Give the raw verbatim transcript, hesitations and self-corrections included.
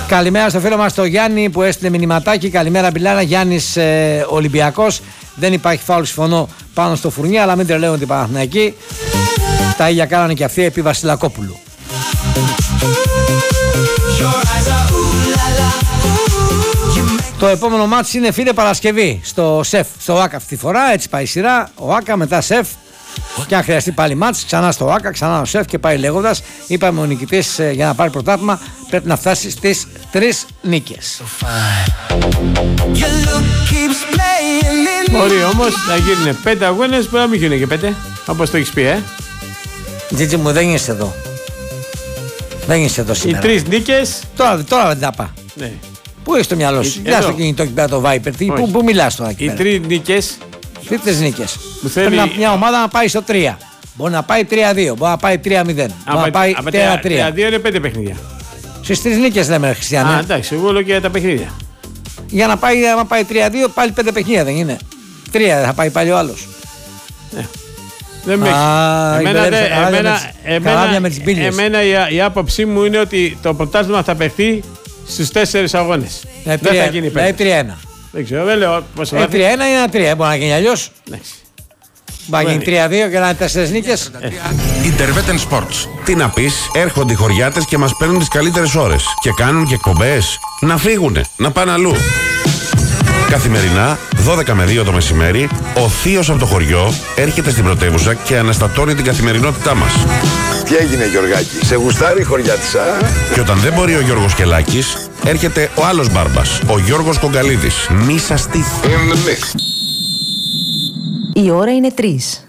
Καλημέρα στο φίλο μας το Γιάννη που έστειλε μηνυματάκι. Καλημέρα Μπιλάνα, Γιάννης ε, Ολυμπιακός. Δεν υπάρχει φάουλ, συμφωνώ, πάνω στο φουρνί, αλλά μην τρελαίνουν την Παναθηναϊκή. Τα ίδια κάνανε και αυτοί επί Βασιλακόπουλου. Το επόμενο μάτς είναι φίλε Παρασκευή στο ΣΕΦ, στο ΆΚΑ αυτή τη φορά, έτσι πάει η σειρά. Ο ΆΚΑ μετά ΣΕΦ. Και αν χρειαστεί πάλι μάτς, ξανά στο ΆΚΑ, ξανά ο ΣΕΦ και πάει λέγοντας. Είπαμε ο νικητής ε, για να πάρει πρωτάθλημα πρέπει να φτάσει στις τρεις νίκες. Μπορεί όμως να γίνουν πέντε αγώνες, μπορεί να μην γίνουν και πέντε, όπως το έχεις πει, ε. Τζίτζι μου, δεν είσαι εδώ. Δεν είσαι εδώ σήμερα. Οι τρεις νίκες. Τώρα, τώρα δεν τα πά. Ναι. Πού έχεις το μυαλό σου, Ε, γεια στο κινητό και πέρα το Viper, τι, πού, πού μιλάς τώρα εκεί Οι πέρα. τρεις νίκες. Τι τρεις νίκες. θέλει... Πρέπει να, μια ομάδα να πάει στο τρία. Μπορεί να πάει τρία δύο, μπορεί να πάει τρία μηδέν, μπορεί να πάει τέσσερα τρία. τρία δύο είναι πέντε παιχνίδια. Στις τρεις νίκες λέμε, Χριστιανέ. Α, εντάξει, εγώ λέω και για τα παιχνίδια. Για να πάει, άμα πάει τρία δύο, πάλι πέντε παιχνίδια δεν είναι. τρία δεν θα πάει πάλι ο άλλος. Ναι. Δεν με έχει. Εμένα, δε, εμένα, εμένα, εμένα η, η άποψή μου είναι ότι το πρωτάθλημα θα παιχτεί στους τέσσερις αγώνες. Ε, δεν θα γίνει πέντε. τρία ένα. Δεν ξέρω, δεν λέω πώς θα ε, τρία ένα είναι ένα τρία, μπορεί να γίνει αλλιώς. Μπορεί να γίνει τρία δύο και να είναι τέσσερις νίκες. Ιντερβέτεν Sports. Τι να πεις, έρχονται οι χωριάτες και μας παίρνουν τις καλύτερες ώρες. Και κάνουν και εκπομπές. Να φύγουνε, να πάνε αλλού. Καθημερινά, δώδεκα με δύο το μεσημέρι, ο θείος από το χωριό έρχεται στην πρωτεύουσα και αναστατώνει την καθημερινότητά μας. Τι έγινε Γιωργάκη, σε γουστάρει η χωριάτισσα? Και όταν δεν μπορεί ο Γιώργος Κελάκης, έρχεται ο άλλος μπάρμπας, ο Γιώργος Κογκαλίδης. Μη σας τύχει. Η ώρα είναι τρεις.